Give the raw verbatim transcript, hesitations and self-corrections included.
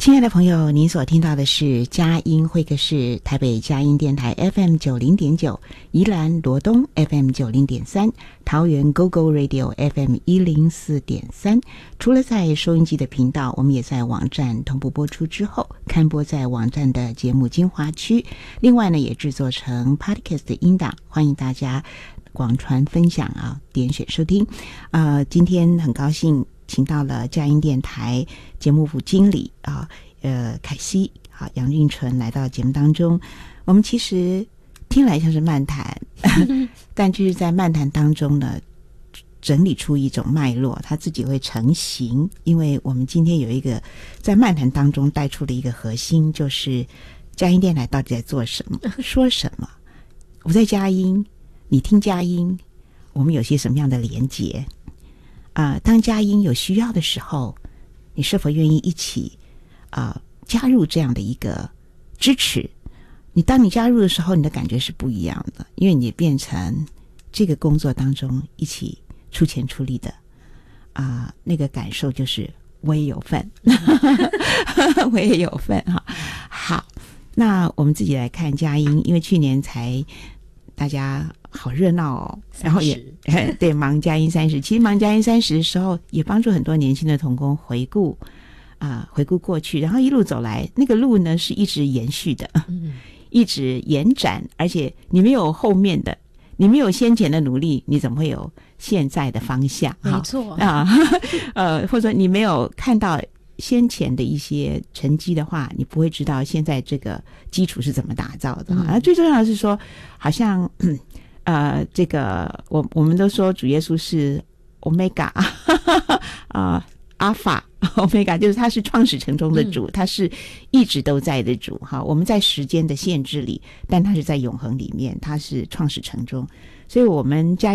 亲爱的朋友，您所听到的是佳音会客室，台北佳音电台 F M 九零点九，宜兰罗东 F M 九零点三，桃园 Go Go Radio F M 一零四点三。除了在收音机的频道，我们也在网站同步播出之后，刊播在网站的节目精华区。另外呢，也制作成 Podcast 的音档，欢迎大家广传分享啊，点选收听。呃，今天很高兴请到了佳音电台节目部经理啊，呃，凯西啊，杨运纯来到节目当中。我们其实听来像是漫谈，但就是在漫谈当中呢，整理出一种脉络，它自己会成型。因为我们今天有一个在漫谈当中带出的一个核心，就是佳音电台到底在做什么，说什么。我在佳音，你听佳音，我们有些什么样的连结？啊、呃，当佳音有需要的时候，你是否愿意一起啊、呃、加入这样的一个支持？你当你加入的时候，你的感觉是不一样的，因为你变成这个工作当中一起出钱出力的啊、呃，那个感受就是我也有份，我也有份哈。好，那我们自己来看佳音，因为去年才大家好热闹哦，然后也对忙佳音三十，其实忙佳音三十的时候，也帮助很多年轻的同工回顾啊、呃，回顾过去，然后一路走来，那个路呢是一直延续的，嗯、一直延展，而且你没有后面的，你没有先前的努力，你怎么会有现在的方向？ 没错啊，呃，或者说你没有看到先前的一些成绩的话，你不会知道现在这个基础是怎么打造的。嗯、啊，最重要的是说，好像呃，这个我我们都说主耶稣是 Omega 啊 Alpha Omega， 就是他是创始成终的主，嗯、他是一直都在的主。哈，我们在时间的限制里，但他是在永恒里面，他是创始成终，所以我们家